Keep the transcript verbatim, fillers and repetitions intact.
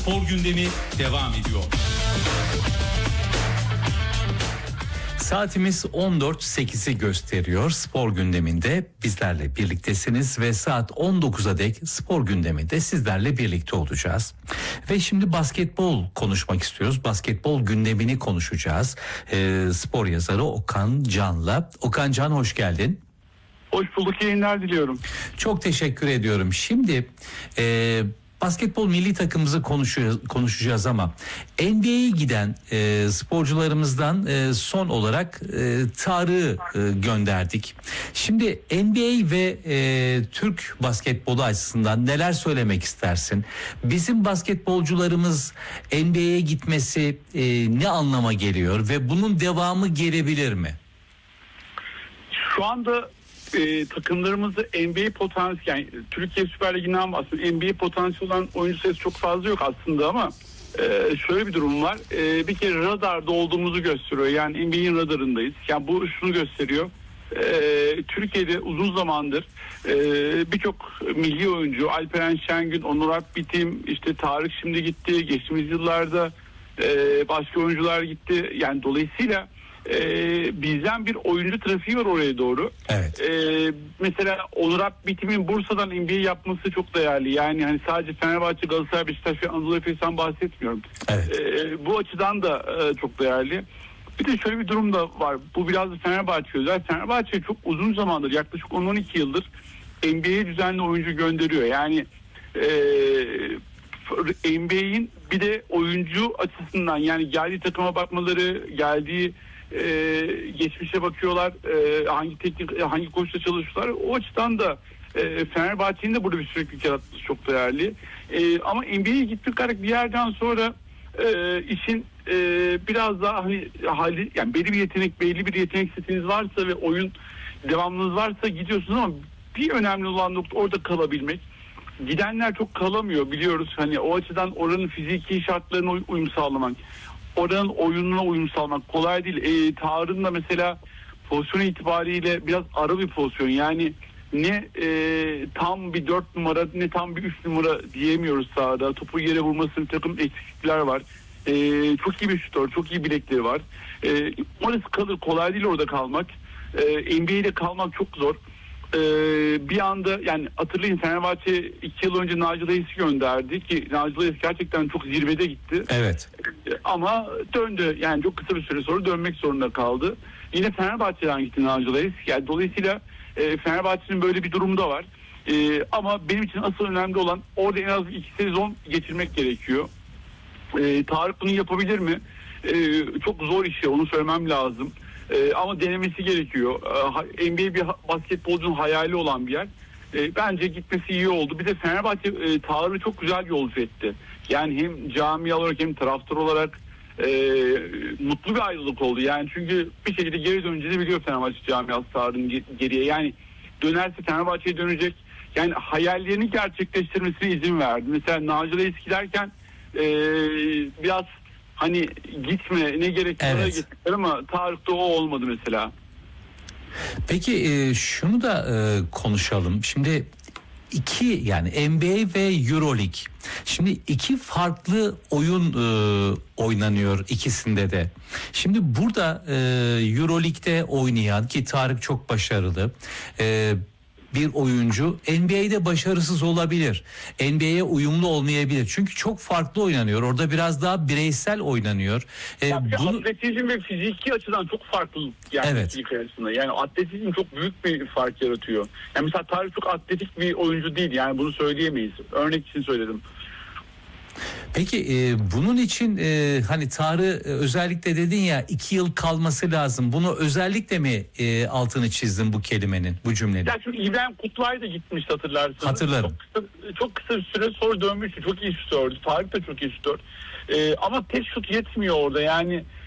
Spor gündemi devam ediyor. Saatimiz on dört sekizi gösteriyor. Spor gündeminde bizlerle birliktesiniz ve saat on dokuza dek spor gündeminde sizlerle birlikte olacağız. Ve şimdi basketbol konuşmak istiyoruz. Basketbol gündemini konuşacağız. Ee, spor yazarı Okan Can'la. Okan Can, hoş geldin. Hoş bulduk, yayınlar diliyorum. Çok teşekkür ediyorum. Şimdi e, basketbol milli takımımızı konuşuyoruz, konuşacağız ama N B A'ye giden e, sporcularımızdan e, son olarak e, Tarık'ı e, gönderdik. Şimdi N B A ve e, Türk basketbolu açısından neler söylemek istersin? Bizim basketbolcularımız N B A'ye gitmesi e, ne anlama geliyor ve bunun devamı gelebilir mi? Şu anda E, takımlarımızda N B A potansiyeli, yani Türkiye Süper Ligi'nden bahsediyorum. N B A potansiyeli olan oyuncu sayısı çok fazla yok aslında ama e, şöyle bir durum var. E, bir kere radarda olduğumuzu gösteriyor. Yani N B A'nin radarındayız. Yani bu şunu gösteriyor. E, Türkiye'de uzun zamandır e, birçok milli oyuncu, Alperen Şengün, Onur Akbitim, işte Tarık şimdi gitti. Geçtiğimiz yıllarda e, başka oyuncular gitti. Yani dolayısıyla Ee, bizden bir oyuncu trafiği var oraya doğru. Evet. Ee, mesela Onur Akbitim'in Bursa'dan N B A yapması çok değerli. Yani hani sadece Fenerbahçe, Galatasaray, Beşiktaş ve Anadolu Efes'ten bahsetmiyorum. Evet. Ee, bu açıdan da e, çok değerli. Bir de şöyle bir durum da var. Bu biraz da Fenerbahçe özel. Fenerbahçe çok uzun zamandır, yaklaşık on on iki yıldır N B A'ye düzenli oyuncu gönderiyor. Yani e, N B A'in bir de oyuncu açısından, yani geldiği takıma bakmaları, geldiği Ee, geçmişe bakıyorlar, ee, hangi teknik, hangi koçla çalışıyorlar. O açıdan da e, Fenerbahçe'nin de burada bir süreklilik yaratması çok değerli. E, ama N B A'ye gittik bir yerden sonra e, işin e, biraz daha hani hali, yani belli bir yetenek, belli bir yetenek setiniz varsa ve oyun devamınız varsa gidiyorsunuz ama bir önemli olan nokta orada kalabilmek. Gidenler çok kalamıyor, biliyoruz. Hani o açıdan oranın fiziki şartlarına uyum sağlamak, oranın oyununa uyum sağlamak kolay değil. E, Tarık'ın da mesela pozisyon itibariyle biraz ara bir pozisyon. Yani ne e, tam bir dört numara ne tam bir üç numara diyemiyoruz sahada. Topu yere vurmasının takım eksiklikler var. E, çok iyi bir şutör, çok iyi bilekleri var. E, orası kalır, kolay değil orada kalmak. E, N B A'de kalmak çok zor. Ee, bir anda, yani hatırlayın, Fenerbahçe iki yıl önce Naci Reis'i gönderdi ki Naci Reis gerçekten çok zirvede gitti. Evet. Ama döndü, yani çok kısa bir süre sonra dönmek zorunda kaldı. Yine Fenerbahçe'den gitti Naci Reis. Yani dolayısıyla e, Fenerbahçe'nin böyle bir durumu da var. E, ama benim için asıl önemli olan orada en az iki sezon geçirmek gerekiyor. E, Tarık bunu yapabilir mi? E, çok zor iş ya, onu söylemem lazım. Ee, ama denemesi gerekiyor. Ee, N B A bir basketbolcunun hayali olan bir yer. Ee, bence gitmesi iyi oldu. Bir de Fenerbahçe e, Tarık'ı çok güzel yolcu etti. Yani hem cami olarak hem taraftar olarak e, mutlu bir ayrılık oldu. Yani çünkü bir şekilde geri döneceğini biliyor Fenerbahçe camiası Tarık'ın geriye. Yani dönerse Fenerbahçe'ye dönecek. Yani hayallerini gerçekleştirmesine izin verdi. Mesela Naci Reis giderken e, biraz hani gitme, ne gerek var, evet, gittiler ama Tarık'ta o olmadı mesela. Peki e, şunu da e, konuşalım. Şimdi iki, yani N B A ve Euroleague. Şimdi iki farklı oyun e, oynanıyor ikisinde de. Şimdi burada e, Euroleague'de oynayan, ki Tarık çok başarılı E, bir oyuncu N B A'de başarısız olabilir. N B A'ye uyumlu olmayabilir. Çünkü çok farklı oynanıyor. Orada biraz daha bireysel oynanıyor. Ee, Tabii bunu... atletizm ve fiziki açıdan çok farklı. Yani evet. arasında. Yani atletizm çok büyük bir fark yaratıyor. Yani mesela Tarık çok atletik bir oyuncu değil. Yani bunu söyleyemeyiz. Örnek için söyledim. Peki e, bunun için e, hani Tarık e, özellikle dedin ya, iki yıl kalması lazım. Bunu özellikle mi e, altını çizdin bu kelimenin, bu cümlenin? Ya çünkü İbrahim Kutlay da gitmiş, hatırlarsınız. Hatırlarım. Çok kısa, çok kısa bir süre sonra dönmüştü. Çok iyi şutördü. Tarık da çok iyi şutör. Ee, ama tek şut yetmiyor orada. Yani